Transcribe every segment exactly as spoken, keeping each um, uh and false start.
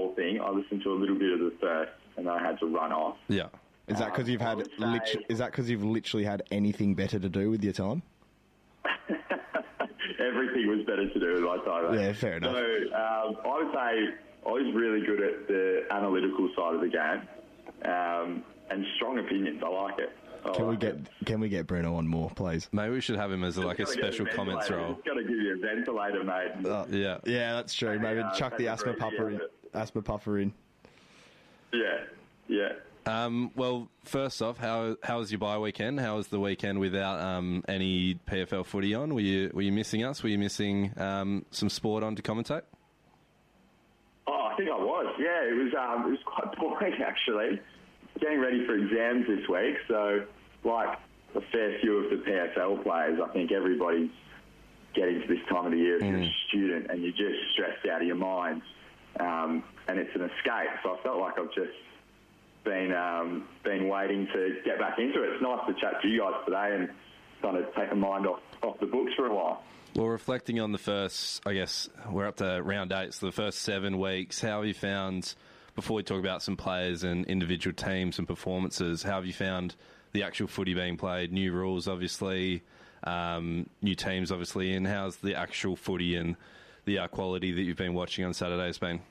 whole thing. I listened to a little bit of the first, and then I had to run off. Yeah. Is that because you've had? Um, say, Lit- is that because you've literally had anything better to do with your time? Everything was better to do with my time. Yeah, fair enough. So um, I would say I was really good at the analytical side of the game, um, and strong opinions. I like it. I Can we like get it. Can we get Bruno on more, please? Maybe we should have him as a, like a Just gotta special get comments ventilator. role. Just got to give you a ventilator, mate. Uh, Yeah. Yeah, that's true. Maybe Yeah, chuck the that's asthma great, puffer in. yeah. Asthma puffer in. Yeah, yeah. Um, well, first off, how how was your bye weekend? How was the weekend without um, any P F L footy on? Were you were you missing us? Were you missing um, some sport on to commentate? Oh, I think I was. Yeah, it was. Um, it was quite boring actually. Getting ready for exams this week, so like a fair few of the P F L players, I think everybody's getting to this time of the year if you're a student and you're just stressed out of your mind, um, and it's an escape. So I felt like I've just been um, been waiting to get back into it. It's nice to chat to you guys today and kind of take the mind off off the books for a while. Well, reflecting on the first, I guess we're up to round eight, so the first seven weeks, how have you found, before we talk about some players and individual teams and performances, how have you found the actual footy being played? New rules, obviously, um, new teams, obviously, and how's the actual footy and the uh, quality that you've been watching on Saturdays been?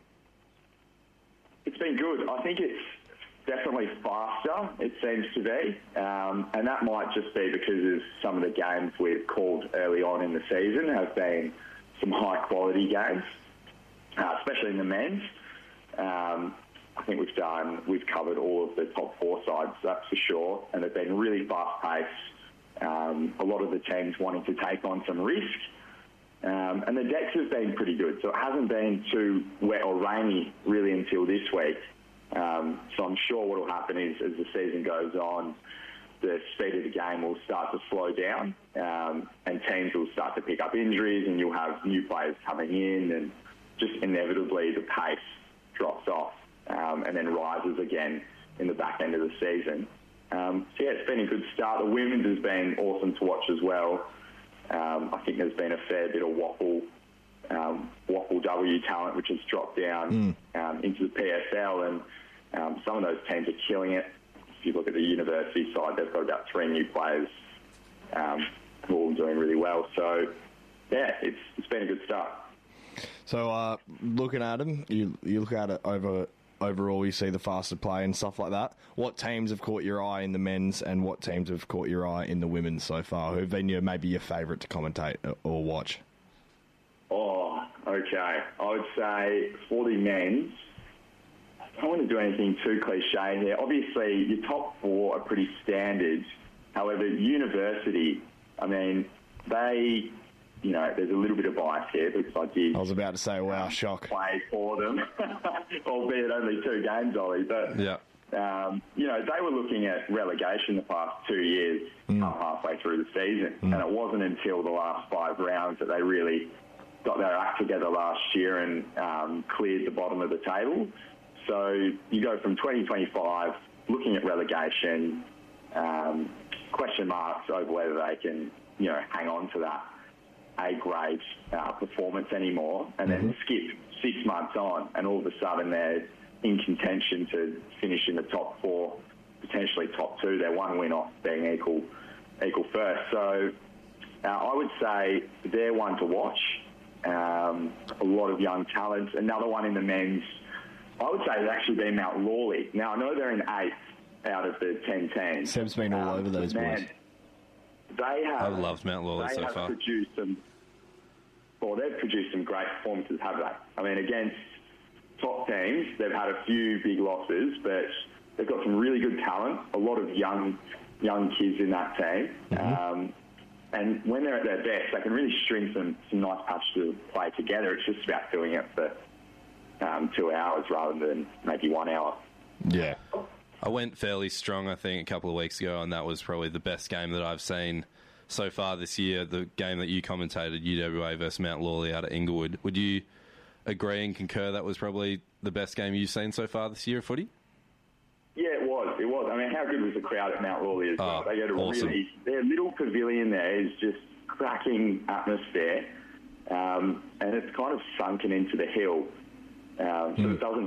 It's been good. I think it's definitely faster, it seems to be. Um, and that might just be because of some of the games we've called early on in the season have been some high-quality games, uh, especially in the men's. Um, I think we've done, we've covered all of the top four sides, that's for sure, and they've been really fast-paced. Um, a lot of the teams wanting to take on some risk. Um, and the decks have been pretty good, so it hasn't been too wet or rainy really until this week. Um, so I'm sure what will happen is as the season goes on, the speed of the game will start to slow down, um, and teams will start to pick up injuries, and you'll have new players coming in, and just inevitably the pace drops off, um, and then rises again in the back end of the season. Um, so yeah, it's been a good start. The women's has been awesome to watch as well. Um, I think there's been a fair bit of waffle, um, waffle W talent, which has dropped down mm. um, into the P S L, and um, some of those teams are killing it. If you look at the university side, they've got about three new players um, who are all doing really well. So, yeah, it's it's been a good start. So, uh, looking at them, you you look at it over overall, you see the faster play and stuff like that. What teams have caught your eye in the men's, and what teams have caught your eye in the women's so far? Who've been your maybe your favourite to commentate or watch? Oh, okay. I would say for the men's, I don't want to do anything too cliche here. Obviously, your top four are pretty standard. However, university, I mean, they, you know, there's a little bit of bias here because I did. I was about to say, wow, shock. Play for them, albeit only two games, Ollie. But, yeah. um, you know, they were looking at relegation the past two years, mm. come halfway through the season. Mm. And it wasn't until the last five rounds that they really got their act together last year and um, cleared the bottom of the table. So you go from twenty twenty-five looking at relegation, um, question marks over whether they can, you know, hang on to that A-grade uh, performance anymore, and then mm-hmm. skip six months on, and all of a sudden they're in contention to finish in the top four, potentially top two. They're one win off being equal, equal first. So uh, I would say they're one to watch. Um, a lot of young talent. Another one in the men's, I would say, has actually been Mount Lawley. Now, I know they're in eighth out of the ten teams. Seb's been all um, over those man, boys. They have. I've loved Mount Lawley so have far. Produced some, well, they've produced some great performances, have they? I mean, against top teams, they've had a few big losses, but they've got some really good talent. A lot of young, young kids in that team. Mm-hmm. Um, And when they're at their best, they can really string some, some nice patches of play together. It's just about doing it for um, two hours rather than maybe one hour. Yeah. I went fairly strong, I think, a couple of weeks ago, and that was probably the best game that I've seen so far this year, the game that you commentated, U W A versus Mount Lawley out of Inglewood. Would you agree and concur that was probably the best game you've seen so far this year of footy? Yeah, it was. It was. I mean, how good was the crowd at Mount Lawley as well? Oh, they go to awesome. really, their little pavilion there is just cracking atmosphere, um, and it's kind of sunken into the hill, um, so mm. it doesn't